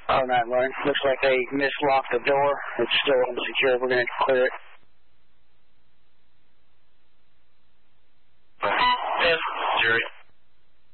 Oh, 911. Looks like they mislocked the door. It's still unsecure. We're going to clear it.